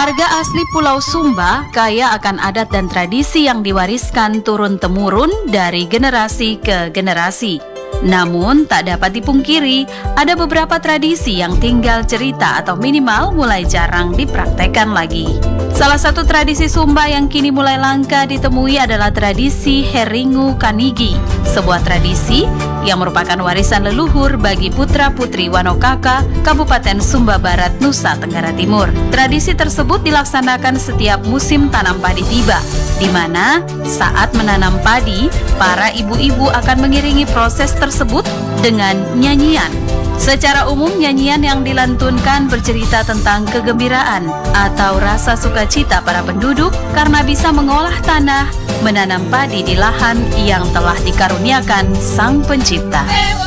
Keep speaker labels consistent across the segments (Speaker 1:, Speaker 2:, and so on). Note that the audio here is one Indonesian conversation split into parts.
Speaker 1: Warga asli Pulau Sumba kaya akan adat dan tradisi yang diwariskan turun-temurun dari generasi ke generasi. Namun, tak dapat dipungkiri, ada beberapa tradisi yang tinggal cerita atau minimal mulai jarang dipraktekkan lagi. Salah satu tradisi Sumba yang kini mulai langka ditemui adalah tradisi Heringu Kanigi, sebuah tradisi yang merupakan warisan leluhur bagi putra-putri Wanokaka, Kabupaten Sumba Barat, Nusa Tenggara Timur. Tradisi tersebut dilaksanakan setiap musim tanam padi tiba, di mana saat menanam padi, para ibu-ibu akan mengiringi proses tersebut dengan nyanyian. Secara umum, nyanyian yang dilantunkan bercerita tentang kegembiraan atau rasa sukacita para penduduk karena bisa mengolah tanah, menanam padi di lahan yang telah dikaruniakan Sang Pencipta.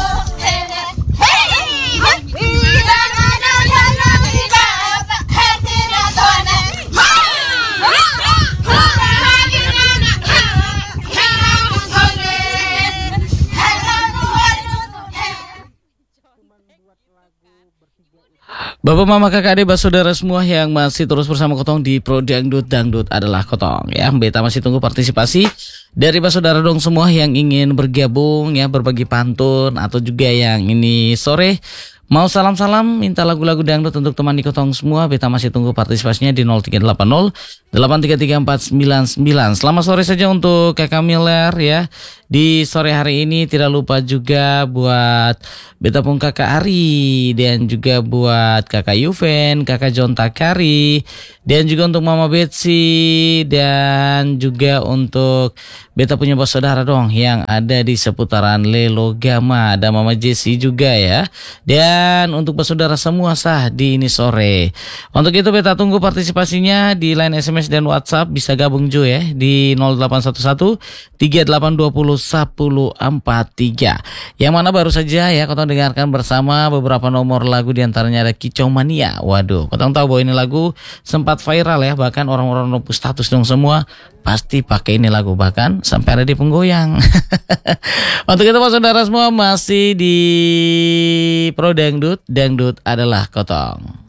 Speaker 2: Bapak, mama, kakak, adik, saudara semua yang masih terus bersama Kotong di Pro Dangdut, Dangdut adalah Kotong ya. Beta masih tunggu partisipasi dari saudara dong semua yang ingin bergabung ya, berbagi pantun atau juga yang ini sore mau salam-salam, minta lagu-lagu dangdut untuk teman di Kotong semua. Beta masih tunggu partisipasinya di 0380 8334499. Selamat sore saja untuk Kakak Miller ya. Di sore hari ini tidak lupa juga buat Beta pun Kakak Ari, dan juga buat Kakak Yuven, Kakak John Takari, dan juga untuk Mama Betsy, dan juga untuk Beta punya bos saudara dong yang ada di seputaran Lelogama, ada Mama Jessie juga ya. Dan untuk bersaudara semua sah di ini sore. Untuk itu Beta tunggu partisipasinya di line SMS dan WhatsApp, bisa gabung juga ya di 0811 3820 1043. Yang mana baru saja ya Kotong dengarkan bersama beberapa nomor lagu, diantaranya ada Kicau Mania. Waduh, Kotong tahu bahwa ini lagu sempat viral ya, bahkan orang-orang numpuk status dong semua pasti pakai ini lagu, bahkan sampai ada di penggoyang. Untuk itu saudara semua masih di Pro Dangdut, Dangdut adalah Kotong.